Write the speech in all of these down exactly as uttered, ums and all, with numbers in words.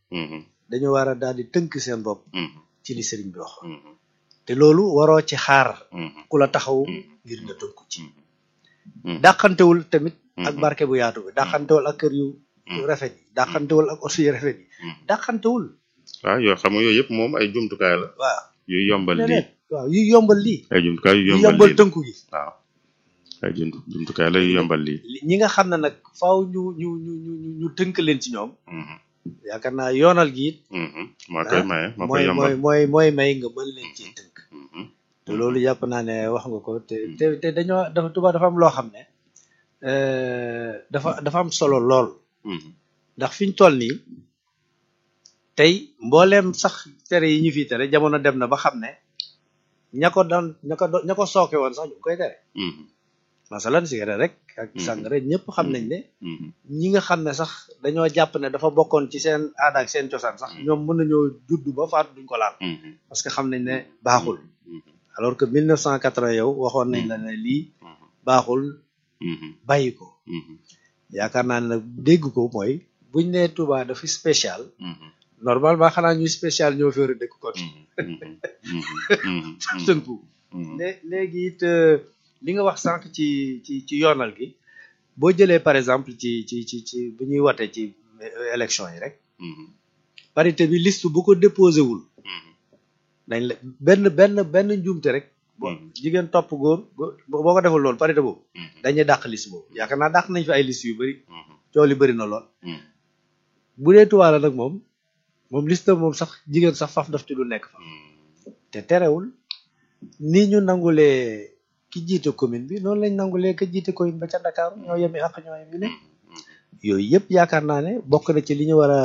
dañu war a daal di tënk seen bopp ci li sëriñ bi wax Mhm. te loolu waroo ci xaar Mhm. ku la taxaw Mhm. ngir nga tënku ci Mhm. dàqantewul tamit ak Mhm. barke bu yaatu bi dàqantewul ak kër yu Mhm. rafet yi dàqantewul ak oto yu rafet yi Mhm. dàqantewul waaw yoo xam nga yooyu yëpp moom ay jumtukaay la waaw yuy yombal lii leneen waaw yu yombal lii ay jumtukaay yu yu yombal yombal lii la. tënku gi waaw ay jumtu jumtukaay la yu yombal lii. li- ñi nga xam ne nag faaw ñu ñu ñu ñu ñu ñu tënk leen ci ñoom Mhm. yaakaar naa yoonal gi it Mhm. moo koy maye moo koy mooy yombal. mooy mooy mooy may nga mën leen ci tënk Mhm. te loolu yàpp naa ne wax nga ko te te te dañoo dafa tubaab dafa am loo xam ne euh, dafa dafa am solo lool Mhm. ndax fi ñu toll nii tey mbooleem sax tere yi ñu fi tere jamono dem na ba xam ne ña ko doon ña ko doon ña ko sooke woon sax ñu ngi koy tere Mhm. masalan cigarette rek ak Mhm. sàngara ñëpp xam nañ ne Mhm. ñi nga xam ne sax dañoo jàpp ne dafa bokkoon ci seen aada ak seen cosaan sax ñoom mën nañoo judd ba faatu duñ ko laal Mhm. parce que xam nañ ne baaxul Mhm. alors que mille neuf cent quatre-vingt yow waxoon nañ la ne lii Mhm. baaxul Mhm. bàyyi ko Mhm. yaakaar naa ne nag dégg ko mooy buñ nee Touba dafa spécial Mhm. normalement xanaa ñuy spécial ñoo fi war a dëkk kon Mhm. Mhm. Mhm. tënku Mhm. lé- léegi it euh, li nga wax sànq ci ci ci yoonal gi boo jëlee par exemple ci ci ci ci bu ñuy wate ci euh, élection yi rek Mhm. parité bi liste bu ko déposé wul Mhm. dañ la benn benn benn njuumte rek bo Mhm. jigéen topp góor góor boo ko deful loolu parité boobu Mhm. dañuy dàq liste boobu yaakaar naa dàq nañ fi ay liste yu bëri Mhm. coow li bëri na lool Mhm. bu dee Touba la nag moom moom liste moom sax jigéen sax faf daf ci du nekk fa Mhm. te terewul ni ñu nangulee ki jiite commune bi noonu lañ nangulee ka jiite commune ba ca Dakar ñoo yemi ak ñoo yemi ne yooyu yëpp yaakaar naa ne bokk na ci li ñu war a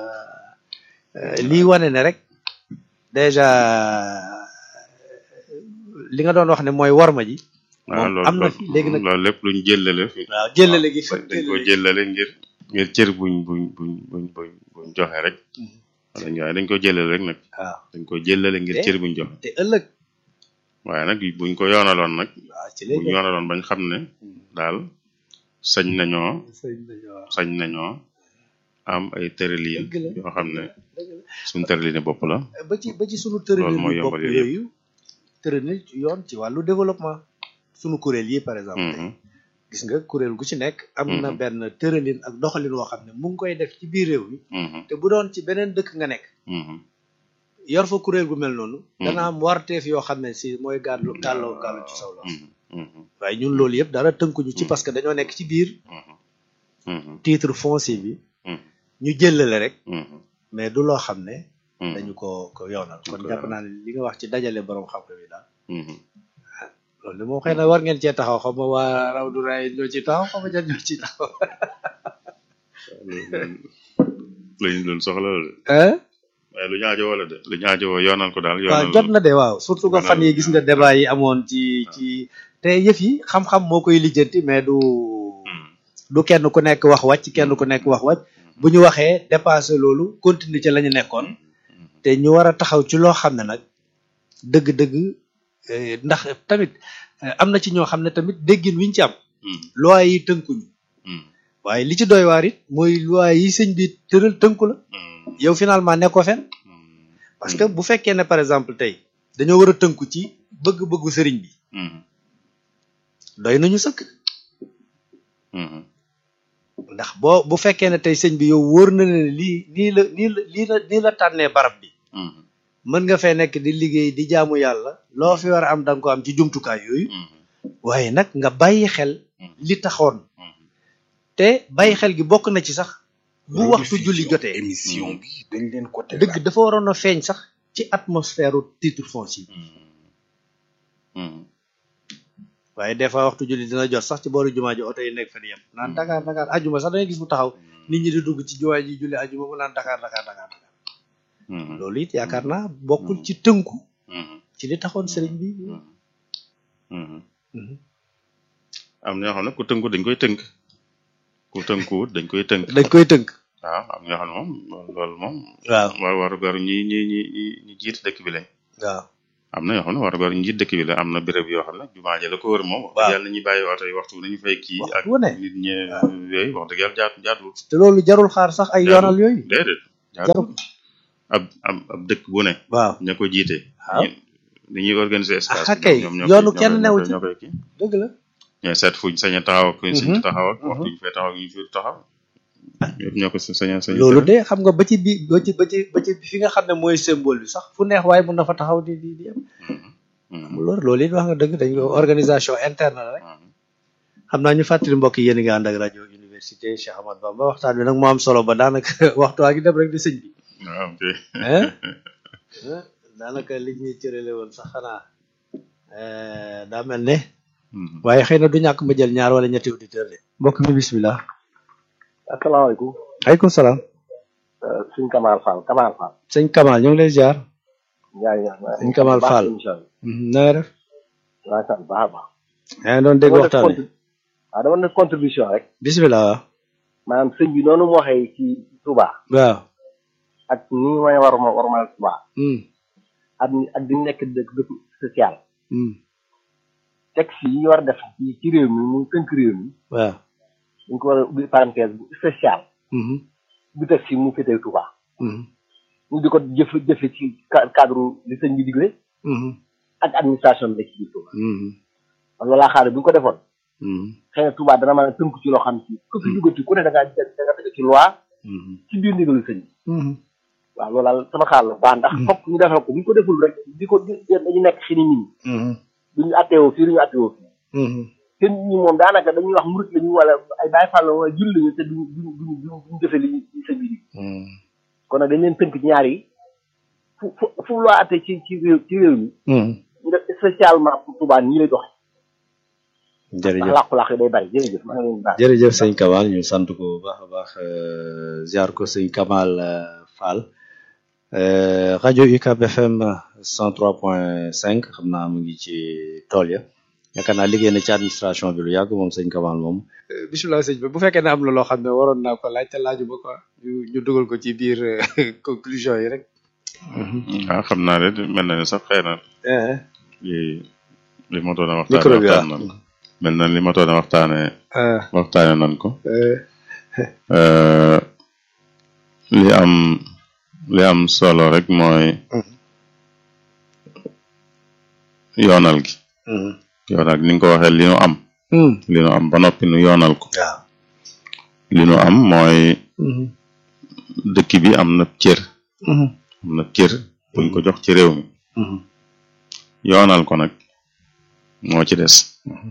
euh, lii wane ne rek déjà li nga doon wax ne mooy worma ji waaw moom loolu am na fi léegi nag loolu lépp luñ jëllale fi waaw jëlale gi dañ dañ ko jëllale ngir ngir cër buñ buñ buñ buñ buñ buñ joxe rek wala ñu waaye dañ ko jëllale rek nag waaw dañ ko jëllale ngir te cër buñ joxe te ëllëg waaye nag buñ ko yoonaloon nag waaw ci buñ léegi yoonaloon bañ xam ne daal sañ nañoo sëñ bi waaw sañ nañoo am ay tërëliin dëgg la yoo xam ne dëgg la suñ tërëliine bopp la ba ci ba ci sunu loolu tëralin mooy yu bopp yombal yooyu yooyu tëralin ci yoon ci wàllu développement sunu kuréel yi par exemple tey Mhm. gis nga kuréel gu ci nekk am na Mhm. benn tëralin ak doxalin woo xam ne mu ngi koy def ci biir réew mi Mhm. te bu doon ci beneen dëkk nga nekk Mhm. yor fa kuréel gu mel noonu Mhm. dana am warteef yoo xam ne si mooy gàllu gàllu gàllu ci saw loos Mhm. Mhm. waaye ñun loolu yëpp dara tënkuñu ci Mhm. parce que dañoo nekk ci biir Mhm. Mhm. titre foncier bi Mhm. ñu jëlale rek Mhm. mais du loo xam ne Mhm. dañu ko ko yoonal kon ko jàpp yoonal. naa ne li nga wax ci dajale borom xam-xam yi daal Mhm. loolu de moom xëy na war ngeen cee taxaw xam nga waa raw du raay ñoo ci taxaw xam nga jan ñoo ci taxaw luñ luñ soxla la de hein waaye lu ñu aajowoo la de lu ñu aajowoo yoonal ko daal waaw yoonal jot na de waaw surtout que yoonal- fan yi gis nga débat yi amoon ci ci te yëf yi xam-xam moo koy lijjanti mais du Mhm. du kenn ku nekk wax wàcc kenn ku nekk wax wàcc bu ñu waxee dépassé loolu continuer ci la ñu nekkoon te ñu war a taxaw ci loo xam ne nag dëgg-dëgg eh, ndax tamit eh, am na ci ñoo xam ne tamit déggin wi ñu ci am Mhm. loi yi tënkuñu Mhm. waaye li ci doy waar it mooy loi yi sëñ bi tëral tënku la Mhm. yow finalement nekkoo fen Mhm. parce que bu fekkee ne par exemple tey dañoo war a tënku ci bëgg-bëggu sëriñ bi Mhm. doy nañu sëkk Mhm. ndax boo bu fekkee ne tey sëñ bi yow wóor na ne lii nii la nii la lii la nii la tànnee barab bi Mhm. mën nga fee nekk di liggéey di jaamu yàlla loo fi war a am da nga ko am ci jumtukaay yooyu Mhm. waaye nag nga bàyyi xel li taxoon Mhm. te bàyyi xel gi bokk na ci sax bu waxtu julli jotee émission bi dañ leen ko tegal dëgg dafa waroon a feeñ sax ci atmosphère u titre foncier bi Mhm. waaye des fois waxtu julli dina jot sax ci booru jumaa ji oto yi nekk fa di yem naan Dakar Dakar ajuma sax da ngay gis mu taxaw nit ñi di dugg ci jumaa ji julli ajuma mu naan Dakar Dakar Dakar Dakar Mhm. loolu it yaakaar naa bokkul ci tënku Mhm. ci li taxoon sëriñ bi Mhm. Mhm. am na ñoo xam ne ku tënku dañ koy tënk ku tënkuwut dañ koy tënk dañ koy tënk waaw am na ñoo xam ne moom loolu moom waaw war waru garu ñi ñi ñi ñi ñi jiit dëkk bi lañ waaw am na yoo xam ne waru garu ñi jiit dëkk bi la am na béréb yoo xam ne jumaa ja la ko wër moom wax dëgg yàlla ñuy bàyyi oto yi waxtu nañu fay kii Waxtu ak wu ne. nit ñi yooyu wax dëgg yàlla jaatu jaatuwul te loolu jarul xaar sax ay yoonal yooyu déedéet jaru ko ab ab ab dëkk bu ne waaw ña ko jiite waaw ni ñuy organiser espace ah kay ñoom ñoo yoonu koy- kenn ñoo newu koy- ci ñoo koy kii dëgg la ñooy seet fuñ sañ a taxaw ak fuñ sañ Mhm. taxaw ak Mhm. waxtu ñu fee taxaw ak ñu fi taxaw yëpp ñoo ko sañ a sañ a loolu tere. de xam nga ba ci bi ba ci ba ci ba ci fi nga xam ne mooy symbole bi sax fu neex waaye mun na fa taxaw di di di am Mhm. loolu loolu it wax nga dëgg dañ ko organisation interne la rek Mhm. xam naa ñu fàttali mbokk yi yéen a ngi ànd ak rajo université Cheikh Ahmadou Bamba waxtaan bi nag moo am solo ba daanaka waxtu waa ngi dem rek di sëñ bi waaw ok hein daanaka li ñuy cërale woon sax xanaa eh, daa mel ne Mhm. waaye xëy na du ñàkk ma jël ñaar wala ñetti auditeur de mbokk mi bismillah asalaamaaleykum aleykum salaam suñ Kamal Fall Kamal Fall sëñ Kamal ñu ngi lay ziar yaa ngi wax Sëñ Kamal Fall. émission bi Mhm, na nga def maa sant baax a baax yaa ngi doon dégg dama def waxtaan bi contribu- waaw dama def contribution rek bismillah waaw maanaam sëñ bi noonu mu waxee ci Touba waaw ak ni may war ma war ma Touba Hmm, ak ni ak di nekk dëkk dëkk social hmm, texte yi ñu war a def ci ci réew mi mu tënk réew mi waaw dañ ko war a ubbi parenthèse bu spécial Mhm, bu texte yi mu féetee Touba mhm, ñu di ko jëf jëfe ci ca- cadre li sëñ bi digle mhm, ak administration bi nekk ci biir Touba mhm, man loolaa xaar bu ñu ko defoon mhm, xëy na Touba dana mën a tënk ci loo xam ci ku fi duggati ku ne da ngaa da nga teg ci loi mhm, ci biir ndigalu sëñ bi mhm. waaw loolu daal sama xaar la baax ndax fokk ñu defal ko bu ñu ko deful rek di ko di dañu nekk xi ni ñi Mhm, duñu atteewoo fii duñu atteewoo fii mhm, te nit ñi moom daanaka dañuy wax murit lañu wala ay Baay Faal la wala julli lañu te duñu duñu duñu duñu duñu jëfe li li sëñ bi di mhm. kon nag dañ leen tënk ci ñaar yi fu fu fu loo atte ci ci réew ci réew mi Mhm. ñu def spécialement pour Touba nii lay doxe ndax jërëjëf làqu-làqu yi day bari jërëjëf maa ngi leen di baax jërëjëf sëñ Kamal ñu sant ko bu baax a baax euh, ziar ko sëñ Kamal euh, Fall euh, rajo U C A B F M cent trois point cinq xam naa mu ngi ci tool ya yaakaar naa liggéey na ci administration bi lu yàgg moom sëñ Kamal moom. bisimilah sëñ bi bu fekkee ne am na loo xam ne waroon naa ko laaj te laaju ba quoi ñu ñu dugal ko ci biir euh, conclusion yi rek. waaw xam naa de mel na ne sax xëy na Eh, li li ma doon a micro waxtaane bi waxtaan waaw. nan ko mel na li ma doon a waxtaane eh, waxtaane nan ko eh, Euh, li am li am solo rek mooy yoonal gi mhm, yoonal gi ni nga ko waxee li nu am mhm, li nu am ba noppi nu yoonal ko waaw. li nu am mooy Mhm, dëkk bi am na cër mhm, am na cër buñ ko jox ci réew mi mhm, yoonal ko nag moo ci des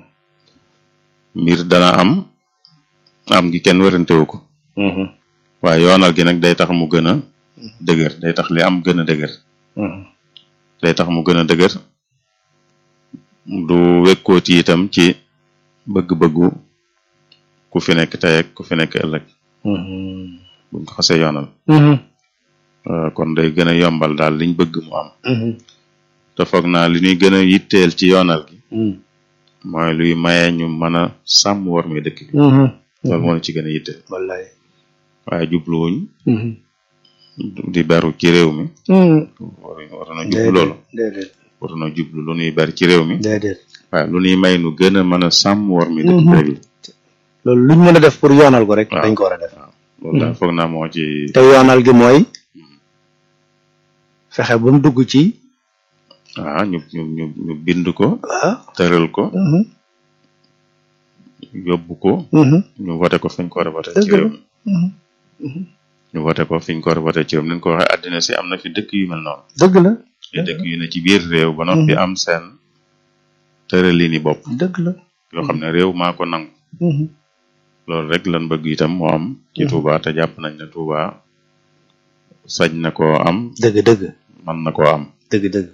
mbir dana am am gi kenn wérantewu ko mhm, waaye yoonal gi nag day tax mu gën a dëgër day tax li am gën a dëgër mhm, day tax mu gën a dëgër du wekkooti itam ci bëgg-bëggu ku fi nekk tey ak ku fi nekk ëllëg mhm, buñ ko xasee yoonal mhm, Euh, kon day gën a yombal daal liñ bëgg mu am mhm, te foog naa li ñuy gën a yitteel ci yoonal gi mhm, mooy luy maye ñu mën a sàmm war muy dëkk bi mhm. loolu moo ñu ci gën a yitteel wallaay. waaye jubluwuñ Mhm, di beru ci réew mi mhm. waruñ waroon a jublu loolu déedéet waroon a jublu lu ñuy bari ci réew mi déedéet waaye lu ñuy may nu gën a mën a sàmm war muy dëkk bi loolu luñ mën a def pour yoonal ko rek waaw. dañ ko war a def loolu daal foog naa moo ci te yoonal gi mooy fexe ba mu dugg ci ah ñu ñu ñu ñu bind ko waaw tëral ko mhm, yóbbu ko mhm, ñu voté ko fiñ ko war a voté ci dëgg la réew mi mhm, mhm. ñu voté ko fiñ ko war a voté ci réew mi ni ñu ko waxee àddina si am na fi dëkk yu mel noonu dëgg la ay dëkk yu ne ci biir réew ba noppi am seen tëralini bopp dëgg la yoo xam ne réew maa ko nangu mhm, loolu rek lan bëgg itam moo am ci Touba te jàpp nañ ne Touba sañ na koo am dëgg dëgg man na koo am dëgg dëgg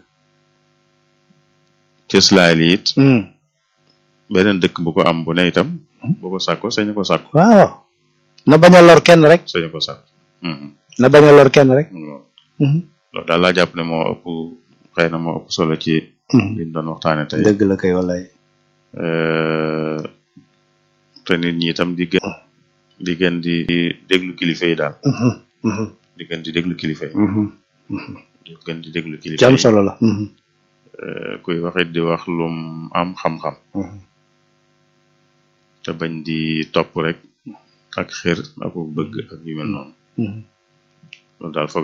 cëslaay li it mhm. beneen dëkk bu ko am bu ne itam bu ko sàkko sañ ko sàkko waaw na bañ a lor kenn rek sañ ko sàkko mhm. na bañ a lor kenn rek loolu mhm, loolu daal laa jàpp ne moo ëpp xëy na moo ëpp solo ci mhm. liñ doon waxtaane tey dëgg la kay wallaay Euh, te nit ñi itam di gën di gën di déglu kilifa yi daal mhm, mhm, di gën di déglu kilifa yi mhm, mhm. di gën di déglu ci kilifa am yi solo la mhm, Euh, kuy waxit di wax lum am xam-xam mhm. te bañ di topp rek ak xër ak bëgg ak yu mel noonu Mhm. loolu daal